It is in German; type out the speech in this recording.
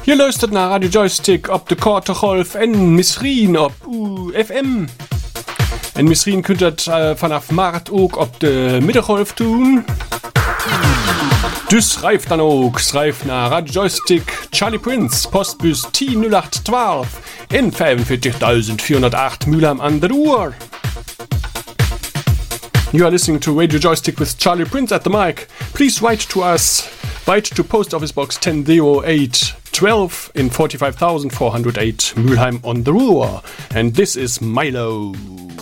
Je luistert naar Radio Joystick op de korte golf en misschien op FM. En misschien kunt u het vanaf maart ook op de middengolf doen. Dus schrijf naar Radio Joystick Charlie Prince, postbus 100812 in 45408 Mülheim an der Ruhr. You are listening to Radio Joystick with Charlie Prince at the mic. Please write to us. Write to Post Office Box 100812 in 45408 Mülheim on the Ruhr. And this is Milo.